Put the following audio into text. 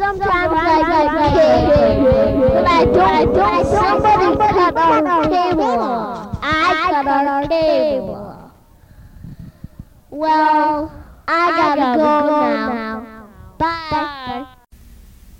sometimes I got cable, but I don't. Somebody cut our cable. I cut our cable. Well, I gotta go now.